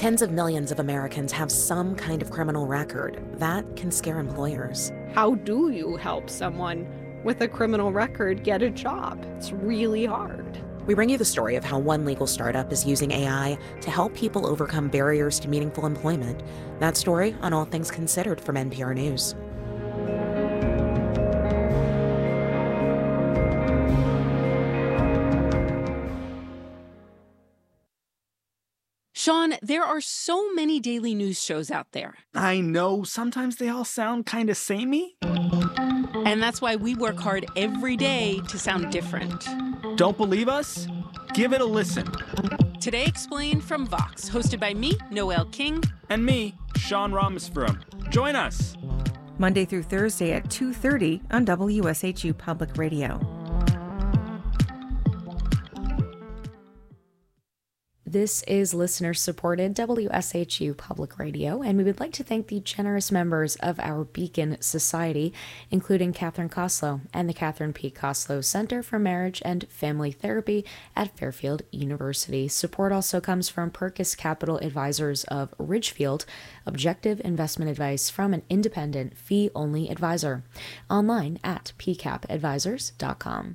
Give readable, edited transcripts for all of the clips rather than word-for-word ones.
Tens of millions of Americans have some kind of criminal record. That can scare employers. How do you help someone with a criminal record get a job? It's really hard. We bring you the story of how one legal startup is using AI to help people overcome barriers to meaningful employment. That story on All Things Considered from NPR News. Sean, there are so many daily news shows out there. I know, sometimes they all sound kind of samey. And that's why we work hard every day to sound different. Don't believe us? Give it a listen. Today Explained from Vox, hosted by me, Noel King. And me, Sean Rameswaram. Join us. Monday through Thursday at 2:30 on WSHU Public Radio. This is listener-supported WSHU Public Radio, and we would like to thank the generous members of our Beacon Society, including Catherine Koslow and the Catherine P. Koslow Center for Marriage and Family Therapy at Fairfield University. Support also comes from Perkis Capital Advisors of Ridgefield, objective investment advice from an independent, fee-only advisor. Online at pcapadvisors.com.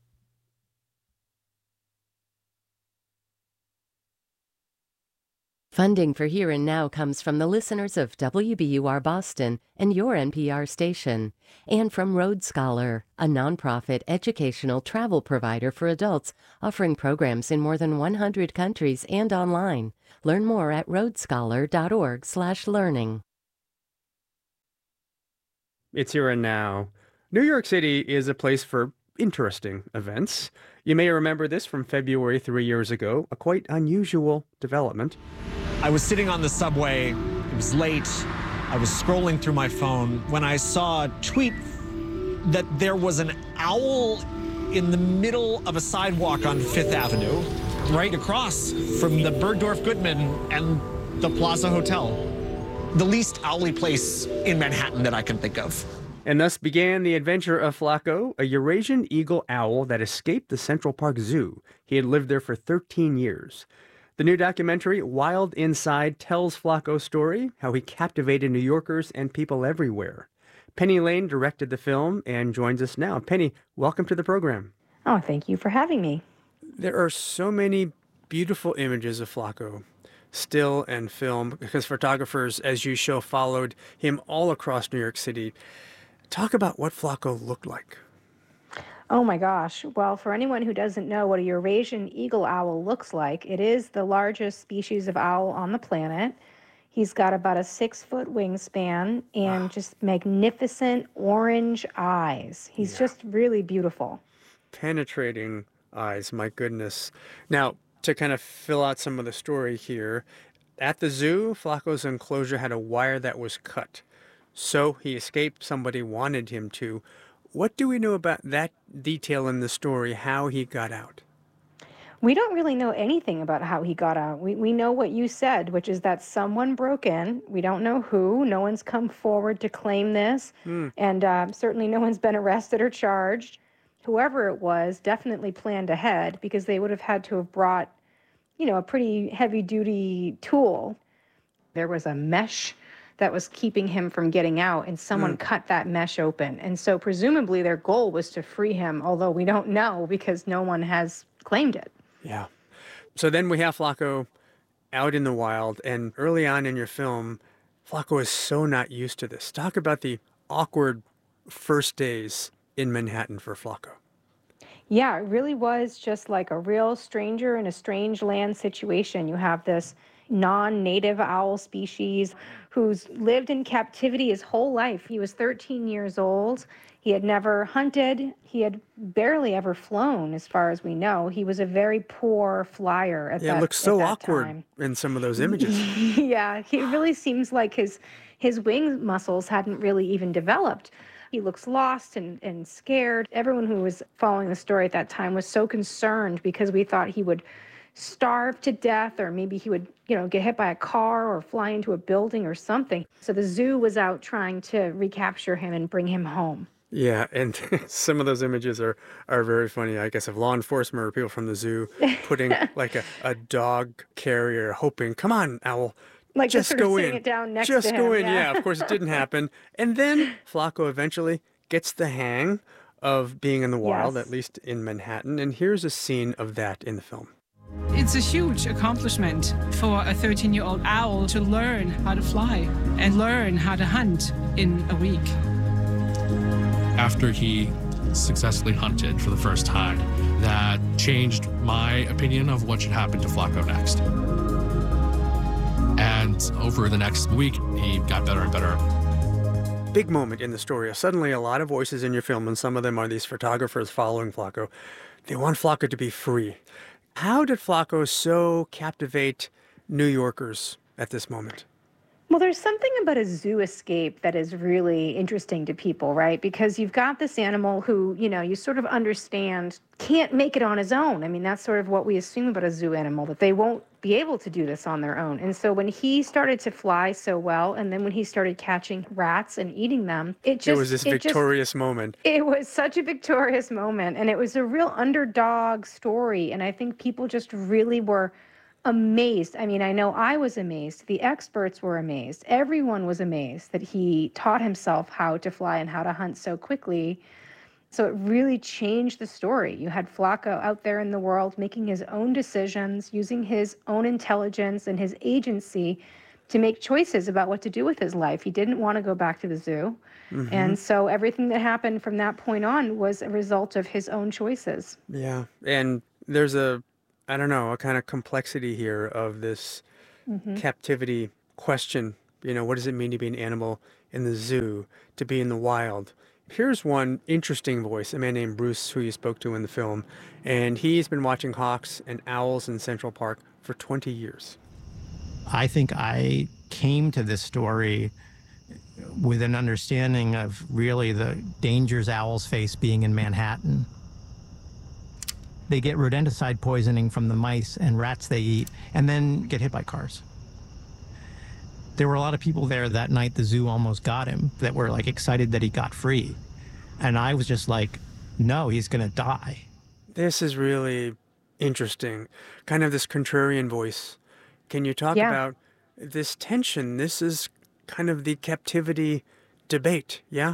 Funding for Here and Now comes from the listeners of WBUR Boston and your NPR station, and from Road Scholar, a nonprofit educational travel provider for adults offering programs in more than 100 countries and online. Learn more at roadscholar.org/learning. It's Here and Now. New York City is a place for interesting events. You may remember this from February 3 years ago, a quite unusual development. I was sitting on the subway, it was late, I was scrolling through my phone when I saw a tweet that there was an owl in the middle of a sidewalk on Fifth Avenue, right across from the Bergdorf Goodman and the Plaza Hotel. The least owly place in Manhattan that I can think of. And thus began the adventure of Flaco, a Eurasian eagle owl that escaped the Central Park Zoo. He had lived there for 13 years. The new documentary, Wild Inside, tells Flaco's story, how he captivated New Yorkers and people everywhere. Penny Lane directed the film and joins us now. Penny, welcome to the program. Oh, thank you for having me. There are so many beautiful images of Flaco, still and film, because photographers, as you show, followed him all across New York City. Talk about what Flaco looked like. Oh my gosh. Well, for anyone who doesn't know what a Eurasian eagle owl looks like, it is the largest species of owl on the planet. He's got about a 6-foot wingspan and just magnificent orange eyes. He's just really beautiful. Penetrating eyes, my goodness. Now, to kind of fill out some of the story here, at the zoo, Flaco's enclosure had a wire that was cut. So he escaped. Somebody wanted him to. What do we know about that detail in the story, how he got out? We don't really know anything about how he got out. We know what you said, which is that someone broke in. We don't know who. No one's come forward to claim this. And certainly no one's been arrested or charged. Whoever it was definitely planned ahead because they would have had to have brought, a pretty heavy-duty tool. There was a mesh that was keeping him from getting out, and someone cut that mesh open. And so presumably their goal was to free him, although we don't know because no one has claimed it. Yeah. So then we have Flaco out in the wild, and early on in your film, Flaco is so not used to this. Talk about the awkward first days in Manhattan for Flaco. Yeah, it really was just like a real stranger in a strange land situation. You have this non-native owl species who's lived in captivity his whole life. He was 13 years old. He had never hunted. He had barely ever flown, as far as we know. He was a very poor flyer at that time. Yeah, it looks so awkward in some of those images. Yeah, he really seems like his wing muscles hadn't really even developed. He looks lost and scared. Everyone who was following the story at that time was so concerned because we thought he would starve to death, or maybe he would, get hit by a car or fly into a building or something. So the zoo was out trying to recapture him and bring him home. Yeah, and some of those images are very funny, I guess, of law enforcement or people from the zoo putting like a dog carrier, hoping, come on, owl, Like just just sort of go sitting in. it down next Just to go him. in. Yeah, of course it didn't happen. And then Flacco eventually gets the hang of being in the wild, Yes. at least in Manhattan. And here's a scene of that in the film. It's a huge accomplishment for a 13-year-old owl to learn how to fly and learn how to hunt in a week. After he successfully hunted for the first time, that changed my opinion of what should happen to Flacco next. And over the next week, he got better and better. Big moment in the story. Suddenly, a lot of voices in your film, and some of them are these photographers following Flacco. They want Flacco to be free. How did Flacco so captivate New Yorkers at this moment? Well, there's something about a zoo escape that is really interesting to people, right? Because you've got this animal who, you sort of understand can't make it on his own. I mean, that's sort of what we assume about a zoo animal, that they won't be able to do this on their own. And so when he started to fly so well, and then when he started catching rats and eating them, it was this victorious moment. It was such a victorious moment, and it was a real underdog story. And I think people just really were amazed. I mean, I know I was amazed. The experts were amazed. Everyone was amazed that he taught himself how to fly and how to hunt so quickly. So it really changed the story. You had Flacco out there in the world making his own decisions, using his own intelligence and his agency to make choices about what to do with his life. He didn't want to go back to the zoo. Mm-hmm. And so everything that happened from that point on was a result of his own choices. Yeah. And there's a kind of complexity here of this captivity question. What does it mean to be an animal in the zoo, to be in the wild? Here's one interesting voice, a man named Bruce, who you spoke to in the film. And he's been watching hawks and owls in Central Park for 20 years. I think I came to this story with an understanding of really the dangers owls face being in Manhattan. They get rodenticide poisoning from the mice and rats they eat, and then get hit by cars. There were a lot of people there that night the zoo almost got him that were like excited that he got free. And I was just like, no, he's gonna die. This is really interesting. Kind of this contrarian voice. Can you talk about this tension? This is kind of the captivity debate, yeah?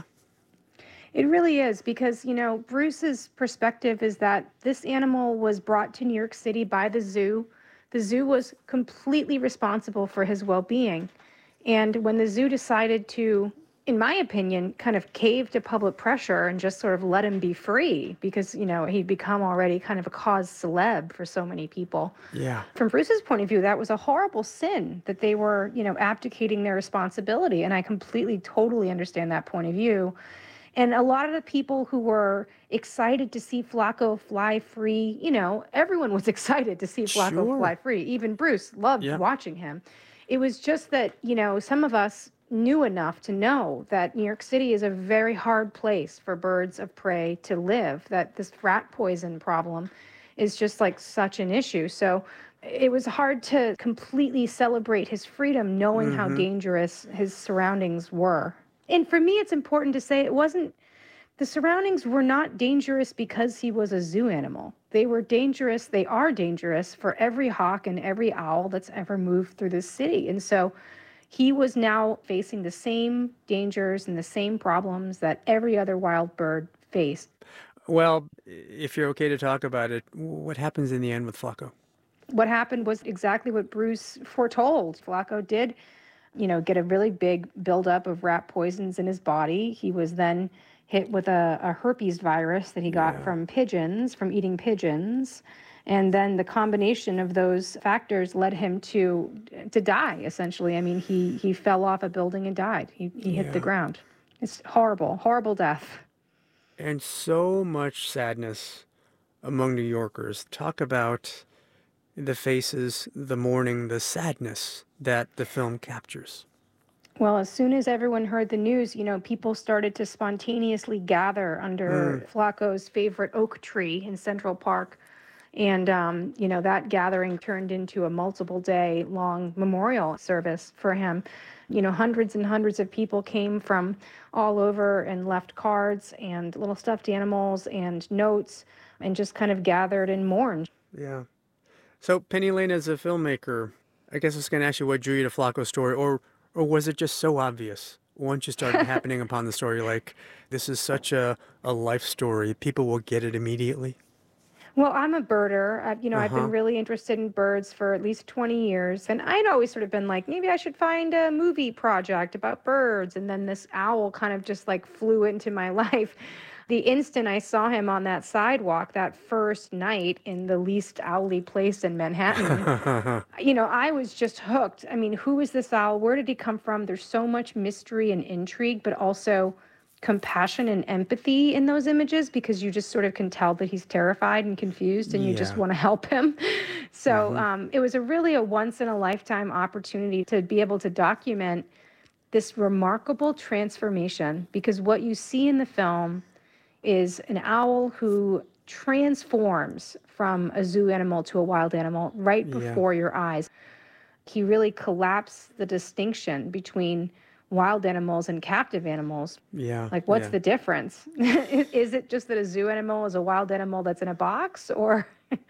It really is because, Bruce's perspective is that this animal was brought to New York City by the zoo. The zoo was completely responsible for his well-being. And when the zoo decided to, in my opinion, kind of cave to public pressure and just sort of let him be free because, he'd become already kind of a cause celeb for so many people. Yeah. From Bruce's point of view, that was a horrible sin that they were, abdicating their responsibility. And I completely, totally understand that point of view. And a lot of the people who were excited to see Flacco fly free, everyone was excited to see Flacco fly free. Even Bruce loved watching him. It was just that, some of us knew enough to know that New York City is a very hard place for birds of prey to live, that this rat poison problem is just like such an issue. So it was hard to completely celebrate his freedom knowing how dangerous his surroundings were. And for me, it's important to say the surroundings were not dangerous because he was a zoo animal. They were dangerous. They are dangerous for every hawk and every owl that's ever moved through this city. And so he was now facing the same dangers and the same problems that every other wild bird faced. Well, if you're okay to talk about it, what happens in the end with Flacco? What happened was exactly what Bruce foretold. Flacco did get a really big buildup of rat poisons in his body. He was then hit with a herpes virus that he got from eating pigeons. And then the combination of those factors led him to die, essentially. I mean, he fell off a building and died. He hit the ground. It's horrible, horrible death. And so much sadness among New Yorkers. Talk about the faces, the mourning, the sadness that the film captures. Well, as soon as everyone heard the news, people started to spontaneously gather under Flacco's favorite oak tree in Central Park. And, that gathering turned into a multiple day long memorial service for him. Hundreds and hundreds of people came from all over and left cards and little stuffed animals and notes and just kind of gathered and mourned. Yeah. So Penny Lane, as a filmmaker, I guess I was going to ask you what drew you to Flacco's story, or was it just so obvious once you started happening upon the story, like this is such a life story, people will get it immediately? Well, I'm a birder. I've been really interested in birds for at least 20 years. And I'd always sort of been like, maybe I should find a movie project about birds. And then this owl kind of just like flew into my life. The instant I saw him on that sidewalk that first night in the least owly place in Manhattan, I was just hooked. I mean, who is this owl? Where did he come from? There's so much mystery and intrigue, but also compassion and empathy in those images, because you just sort of can tell that he's terrified and confused and you just want to help him. So it was really a once in a lifetime opportunity to be able to document this remarkable transformation, because what you see in the film is an owl who transforms from a zoo animal to a wild animal right before your eyes. He really collapsed the distinction between wild animals and captive animals. Yeah. Like, what's the difference? Is it just that a zoo animal is a wild animal that's in a box? Or,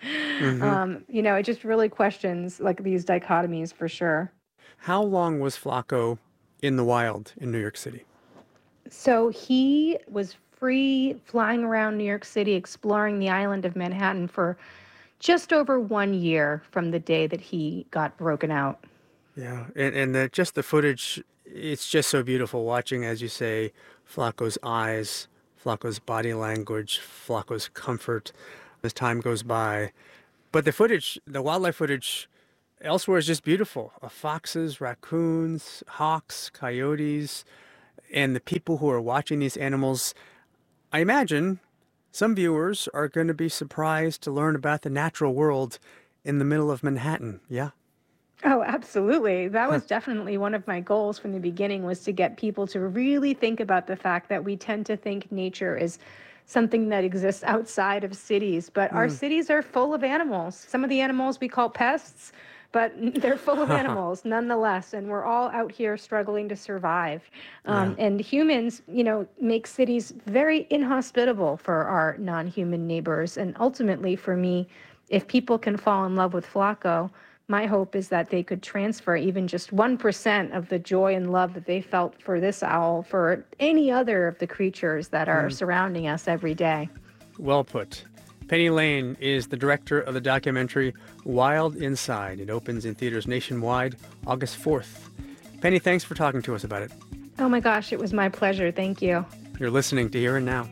it just really questions like these dichotomies for sure. How long was Flacco in the wild in New York City? So he was free flying around New York City, exploring the island of Manhattan for just over 1 year from the day that he got broken out. Yeah. And just the footage, it's just so beautiful watching, as you say, Flacco's eyes, Flacco's body language, Flacco's comfort as time goes by. But the footage, the wildlife footage elsewhere is just beautiful. Foxes, raccoons, hawks, coyotes, and the people who are watching these animals. I imagine some viewers are going to be surprised to learn about the natural world in the middle of Manhattan. Yeah. Oh, absolutely. That was definitely one of my goals from the beginning, was to get people to really think about the fact that we tend to think nature is something that exists outside of cities, but our cities are full of animals. Some of the animals we call pests, but they're full of animals nonetheless, and we're all out here struggling to survive. And humans, make cities very inhospitable for our non-human neighbors. And ultimately, for me, if people can fall in love with Flacco, my hope is that they could transfer even just 1% of the joy and love that they felt for this owl, for any other of the creatures that are surrounding us every day. Well put. Penny Lane is the director of the documentary Wild Inside. It opens in theaters nationwide August 4th. Penny, thanks for talking to us about it. Oh my gosh, it was my pleasure. Thank you. You're listening to Here and Now.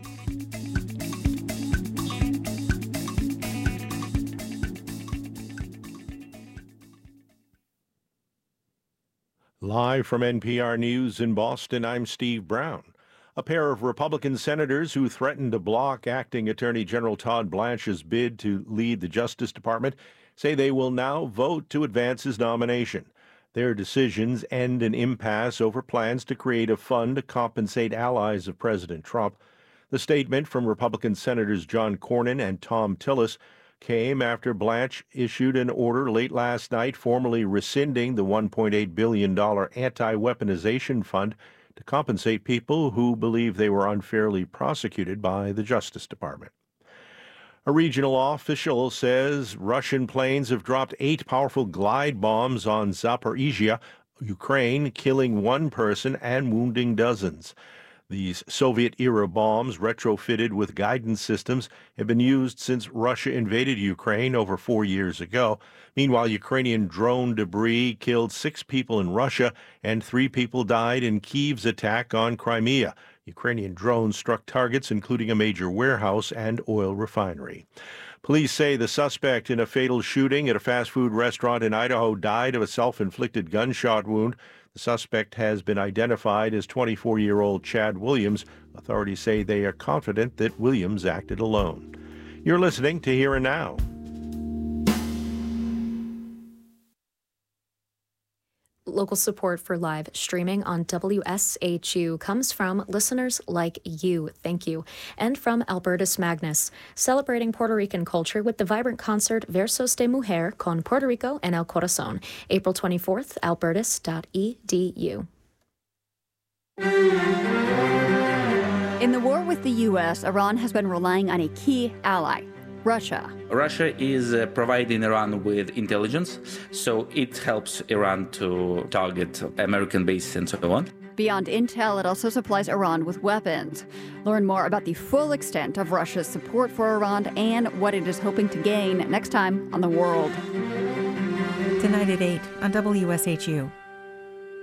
Live from NPR News in Boston, I'm Steve Brown. A pair of Republican senators who threatened to block acting Attorney General Todd Blanche's bid to lead the Justice Department say they will now vote to advance his nomination. Their decisions end an impasse over plans to create a fund to compensate allies of President Trump. The statement from Republican Senators John Cornyn and Thom Tillis came after Blanche issued an order late last night formally rescinding the $1.8 billion anti-weaponization fund to compensate people who believe they were unfairly prosecuted by the Justice Department. A regional official says Russian planes have dropped 8 powerful glide bombs on Zaporizhia, Ukraine, killing 1 person and wounding dozens. These Soviet-era bombs, retrofitted with guidance systems, have been used since Russia invaded Ukraine over 4 years ago. Meanwhile, Ukrainian drone debris killed 6 people in Russia and 3 people died in Kyiv's attack on Crimea. Ukrainian drones struck targets including a major warehouse and oil refinery. Police say the suspect in a fatal shooting at a fast food restaurant in Idaho died of a self-inflicted gunshot wound. The suspect has been identified as 24-year-old Chad Williams. Authorities say they are confident that Williams acted alone. You're listening to Here and Now. local support for live streaming on WSHU comes from listeners like you. Thank you. And from Albertus Magnus, celebrating Puerto Rican culture with the vibrant concert Versos de Mujer con Puerto Rico en el Corazón, April 24th, albertus.edu. In the war with the U.S., Iran has been relying on a key ally, Russia. Russia is providing Iran with intelligence, so it helps Iran to target American bases and so on. Beyond intel, it also supplies Iran with weapons. Learn more about the full extent of Russia's support for Iran and what it is hoping to gain next time on The World. Tonight at 8 on WSHU.